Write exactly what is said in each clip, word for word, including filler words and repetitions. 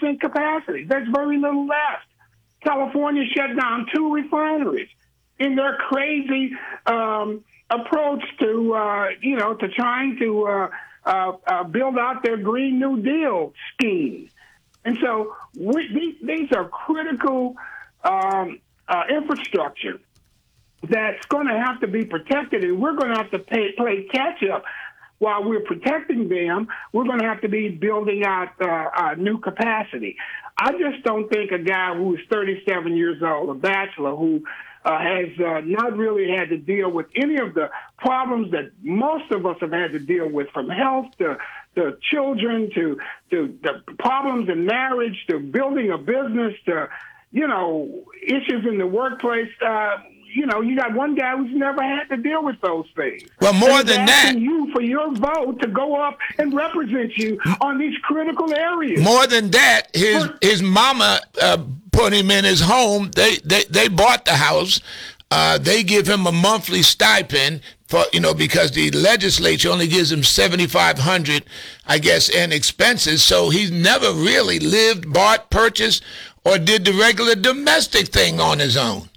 percent capacity. There's very little left. California shut down two refineries in their crazy um, approach to, uh, you know, to trying to uh, uh, uh, build out their Green New Deal scheme. And so we, these, these are critical um, uh, infrastructure that's going to have to be protected, and we're going to have to pay, play catch-up. While we're protecting them, we're going to have to be building out uh, uh, new capacity. I just don't think a guy who is thirty-seven years old, a bachelor, who uh, has uh, not really had to deal with any of the problems that most of us have had to deal with, from health to, to children to, to the problems in marriage to building a business to, you know, issues in the workplace. Uh, You know, you got one guy who's never had to deal with those things. Well, more than that, you for your vote to go up and represent you on these critical areas. More than that, his for, his mama uh, put him in his home. They they they bought the house. Uh, they give him a monthly stipend for, you know, because the legislature only gives him seventy-five hundred dollars, I guess, in expenses. So he's never really lived, bought, purchased, or did the regular domestic thing on his own.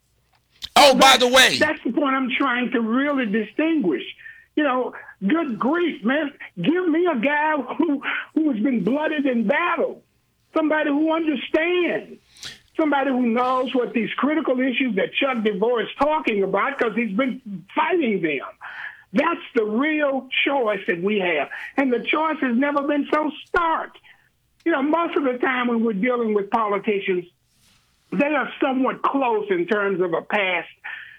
Oh, by the way. That's the point I'm trying to really distinguish. You know, good grief, man. Give me a guy who, who has been blooded in battle, somebody who understands, somebody who knows what these critical issues that Chuck DeVore is talking about, because he's been fighting them. That's the real choice that we have. And the choice has never been so stark. You know, most of the time when we're dealing with politicians, they are somewhat close in terms of a past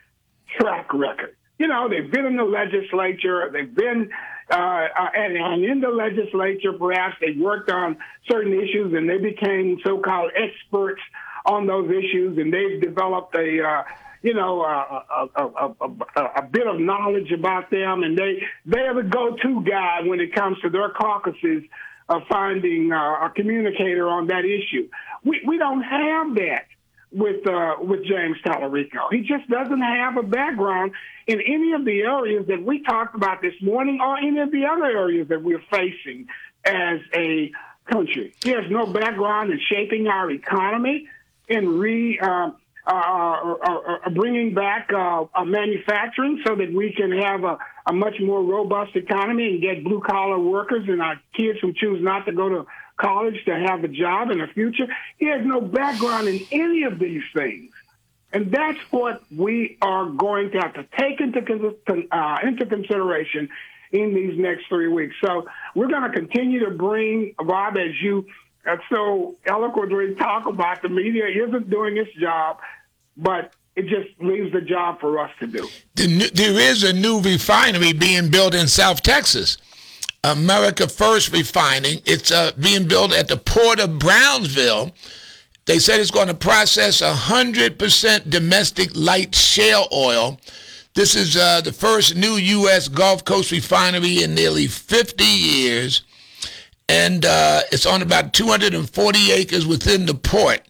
track record. You know, they've been in the legislature, they've been uh, uh, and, and in the legislature, perhaps they worked on certain issues and they became so-called experts on those issues, and they've developed a, uh, you know, a, a, a, a, a bit of knowledge about them, and they, they are the go-to guy when it comes to their caucuses of finding uh, a communicator on that issue. We, we don't have that with uh, with James Talarico. He just doesn't have a background in any of the areas that we talked about this morning, or any of the other areas that we're facing as a country. He has no background in shaping our economy, in re uh, uh, uh, uh, bringing back uh, uh, manufacturing so that we can have a, a much more robust economy and get blue-collar workers and our kids who choose not to go to college to have a job in the future. He has no background in any of these things. And that's what we are going to have to take into, uh, into consideration in these next three weeks. So we're going to continue to bring, Rob, as you uh, so eloquently talk about, the media isn't doing its job, but it just leaves the job for us to do. There is a new refinery being built in South Texas. America First Refining. It's uh, being built at the Port of Brownsville. They said it's going to process one hundred percent domestic light shale oil. This is uh, the first new U S Gulf Coast refinery in nearly fifty years. And uh, it's on about two hundred forty acres within the port.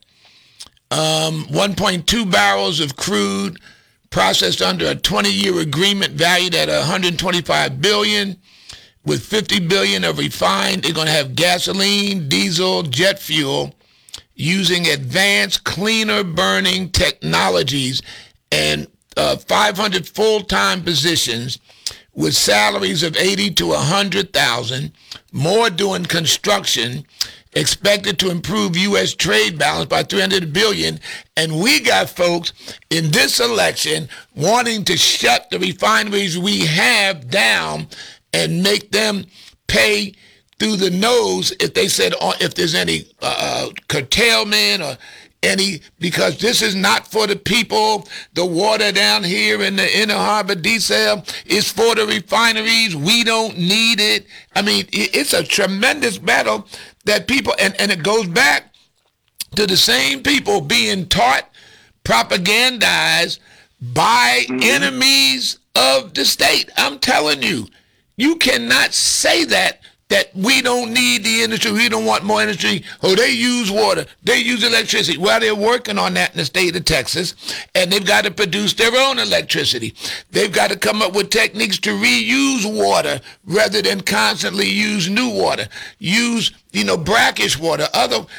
Um, one point two barrels of crude processed under a twenty-year agreement valued at one hundred twenty-five billion dollars. With fifty billion dollars of refined, they're going to have gasoline, diesel, jet fuel, using advanced, cleaner burning technologies, and uh, five hundred full-time positions with salaries of eighty to one hundred thousand, more doing construction, expected to improve U S trade balance by three hundred billion dollars. And we got folks in this election wanting to shut the refineries we have down and make them pay through the nose if they said, uh, if there's any uh, curtailment or any, because this is not for the people. The water down here in the Inner Harbor desal is for the refineries. We don't need it. I mean, it's a tremendous battle that people, and, and it goes back to the same people being taught, propagandized by mm-hmm. enemies of the state. I'm telling you. You cannot say that, that we don't need the industry, we don't want more industry. Oh, they use water, they use electricity. Well, they're working on that in the state of Texas, and they've got to produce their own electricity. They've got to come up with techniques to reuse water rather than constantly use new water. Use, you know, brackish water, other